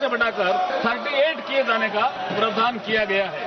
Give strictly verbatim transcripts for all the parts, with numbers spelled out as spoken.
से बढ़ाकर अड़तीस किए जाने का प्रावधान किया गया है।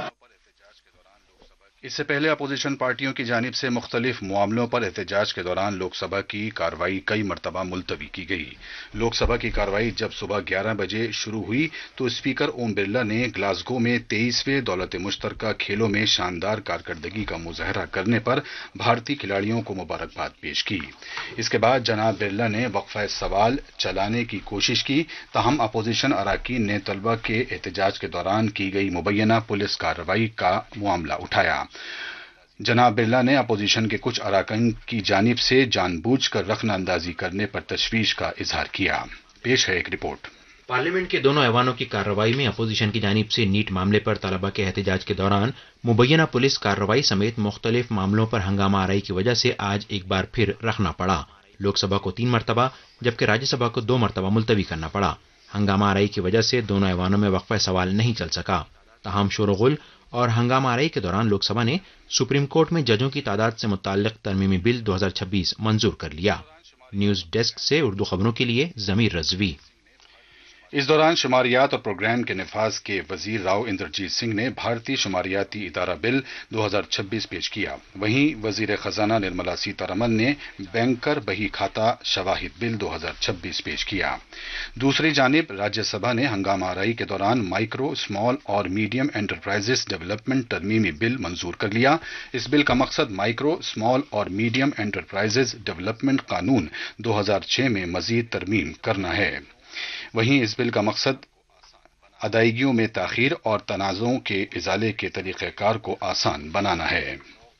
इससे पहले अपोजिशन पार्टियों की जानिब से मुख्तलिफ मामलों पर एहतजाज के दौरान लोकसभा की कार्रवाई कई मरतबा मुलतवी की गई। लोकसभा की कार्रवाई जब सुबह ग्यारह बजे शुरू हुई तो स्पीकर ओम बिरला ने ग्लासगो में तेईसवें दौलत मुश्तरका खेलों में शानदार कारकर्दगी का मुजाहरा करने पर भारतीय खिलाड़ियों को मुबारकबाद पेश की। इसके बाद जनाब बिरला ने वक्फा सवाल चलाने की कोशिश की, ताहम अपोजिशन अराकीन ने तलबा के एहतजाज के दौरान की गई मुबैना पुलिस कार्रवाई का मामला उठाया। जनाब बिरला ने अपोजिशन के कुछ अरकान की जानिब से जानबूझकर रखना अंदाजी करने पर तशवीश का इजहार किया। पेश है एक रिपोर्ट। पार्लियामेंट के दोनों ऐवानों की कार्रवाई में अपोजिशन की जानिब से नीट मामले पर तलबा के एहतजाज के दौरान मुबैना पुलिस कार्रवाई समेत मुख्तलिफ मामलों पर हंगामा आराई की वजह से आज एक बार फिर रखना पड़ा। लोकसभा को तीन मरतबा जबकि राज्यसभा को दो मरतबा मुलतवी करना पड़ा। हंगामा आराई की वजह से दोनों ऐवानों में वक्फा सवाल नहीं चल सका। तमाम शोरगुल और हंगामा आराई के दौरान लोकसभा ने सुप्रीम कोर्ट में जजों की तादाद से मुताल्लिक तरमीमी बिल दो हजार छब्बीस मंजूर कर लिया। न्यूज डेस्क से उर्दू खबरों के लिए जमीर रजवी। इस दौरान शुमारियात और प्रोग्राम के निफाज के वजीर राव इंद्रजीत सिंह ने भारतीय शुमारियाती इदारा बिल दो हजार छब्बीस पेश किया। वहीं वजीर खजाना निर्मला सीतारमन ने बैंकर बही खाता शवाहिद बिल दो हजार छब्बीस पेश किया। दूसरी जानिब राज्यसभा ने हंगामा आराई के दौरान माइक्रो स्मॉल और मीडियम एंटरप्राइजेस डेवलपमेंट तरमीमी बिल मंजूर कर लिया। इस बिल का मकसद माइक्रो स्मॉल और मीडियम एंटरप्राइजेस डेवलपमेंट कानून दो हजार छह में मजीद तरमीम करना है। वहीं इस बिल का मकसद अदायगियों में ताखीर और तनाज़ों के इजाले के तरीक़ेकार को आसान बनाना है।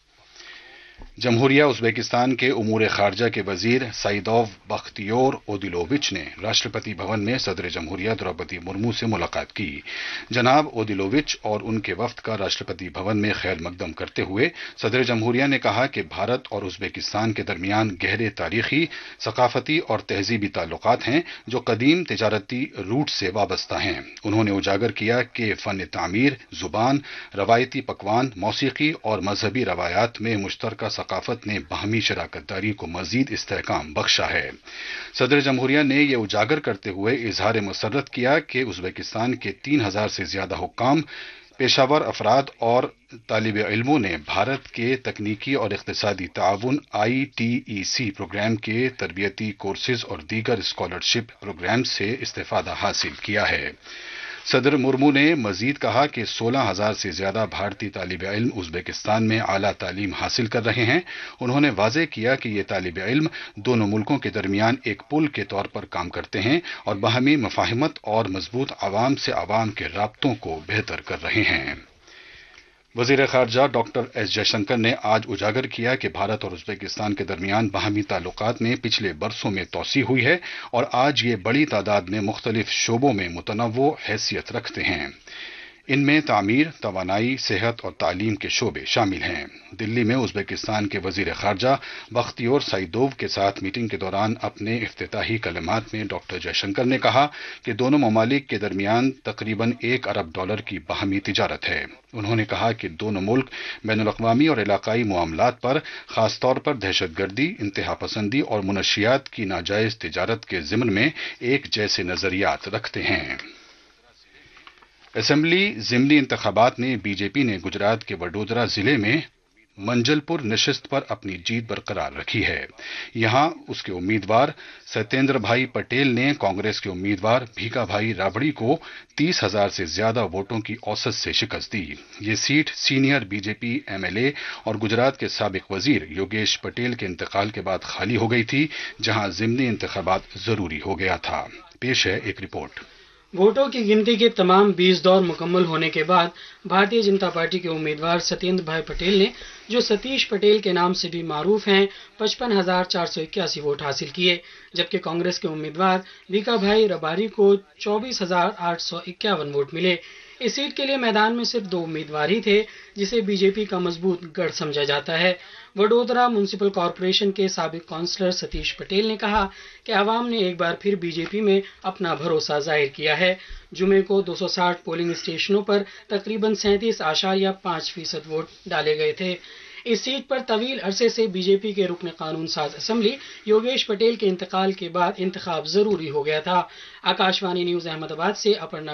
जमहूरिया उज़्बेकिस्तान के उमूर खारजा के वजीर सईदोव बख्तियोर ओदिलोविच ने राष्ट्रपति भवन में सदर जमहूरिया द्रौपदी मुर्मू से मुलाकात की। जनाब ओदिलोविच और उनके वफ्द का राष्ट्रपति भवन में खैर मकदम करते हुए सदर जमहूरिया ने कहा कि भारत और उज़्बेकिस्तान के दरमियान गहरे तारीखी, सकाफती और तहजीबी ताल्लुकात हैं जो कदीम तिजारती रूट से वाबस्ता हैं। उन्होंने उजागर किया कि फ़न तामीर, जुबान, रवायती पकवान, मौसीकी और मजहबी रवायात में मुश्तरका सकाफत ने बाहमी शराकतदारी को मजीद इस्तेहकाम बख्शा है। सदर जमहूरिया ने यह उजागर करते हुए इजहार मसर्रत किया कि उज़्बेकिस्तान के तीन हजार से ज्यादा हुक्काम, पेशावर अफराद और तालिब इल्मों ने भारत के तकनीकी और इक़्तिसादी ताउन I T E C program के तरबियती कोर्सेज और दीगर स्कॉलरशिप प्रोग्राम से इस्तेफादा हासिल किया है। सदर मुर्मू ने मजीद कहा कि सोलह हजार से ज्यादा भारतीय तालिब इल्म उज़्बेकिस्तान में आला तालीम हासिल कर रहे हैं। उन्होंने वाज़ेह किया कि ये तालिब इल्म दोनों मुल्कों के दरमियान एक पुल के तौर पर काम करते हैं और बाहमी मफाहिमत और मजबूत आवाम से आवाम के राब्तों को बेहतर कर रहे हैं। वजीर खारजा डॉक्टर एस जयशंकर ने आज उजागर किया कि भारत और उज़्बेकिस्तान के दरमियान बाहमी ताल्लुकात में पिछले बरसों में तोसी हुई है और आज ये बड़ी तादाद में मुख्तलिफ शोबों में मुतनव्वो हैसियत रखते हैं। इनमें तामीर, तवानाई, सेहत और तालीम के शोबे शामिल हैं। दिल्ली में उज़्बेकिस्तान के वजीर खारजा बख्तियोर सईदोव के साथ मीटिंग के दौरान अपने इफ्तिताही कलमात में डॉक्टर जयशंकर ने कहा कि दोनों ममालिक के दरमियान तकरीबन एक अरब डॉलर की बाहमी तिजारत है। उन्होंने कहा कि दोनों मुल्क बैनुल-अक़वामी और इलाकाई मामलात पर खासतौर पर दहशतगर्दी, इंतहा पसंदी और मुनशियात की नाजायज तिजारत के ज़िम्न में एक जैसे नजरियात रखते हैं। असेंबली ज़िमनी इंतखाबात ने बीजेपी ने गुजरात के वडोदरा जिले में मंजलपुर नशिस्त पर अपनी जीत बरकरार रखी है। यहां उसके उम्मीदवार सत्येंद्र भाई पटेल ने कांग्रेस के उम्मीदवार भीखा भाई राबड़ी को तीस हजार से ज्यादा वोटों की औसत से शिकस्त दी। ये सीट सीनियर बीजेपी एमएलए और गुजरात के साबिक वजीर योगेश पटेल के इंतकाल के बाद खाली हो गई थी, जहां ज़िमनी इंतखाबात जरूरी हो गया था। पेश है एक रिपोर्ट। वोटों की गिनती के तमाम बीस दौर मुकम्मल होने के बाद भारतीय जनता पार्टी के उम्मीदवार सत्येंद्र भाई पटेल ने, जो सतीश पटेल के नाम से भी मारूफ हैं, पचपन हजार चार सौ इक्यासी वोट हासिल किए, जबकि कांग्रेस के उम्मीदवार भीखा भाई रबारी को चौबीस हजार आठ सौ इक्यावन वोट मिले। इस सीट के लिए मैदान में सिर्फ दो उम्मीदवार ही थे, जिसे बीजेपी का मजबूत गढ़ समझा जाता है। वडोदरा म्युनिसिपल कॉरपोरेशन के साबिक काउंसलर सतीश पटेल ने कहा कि आवाम ने एक बार फिर बीजेपी में अपना भरोसा जाहिर किया है। जुमे को दो सौ साठ पोलिंग स्टेशनों पर तकरीबन सैंतीस आशारिया पाँच फीसद वोट डाले गए थे। اس سیٹ پر طویل عرصے سے بی جے پی کے رکن قانون ساز اسمبلی یوگیش پٹیل کے انتقال کے بعد انتخاب ضروری ہو گیا تھا۔ آکاشوانی نیوز احمد آباد سے اپرنا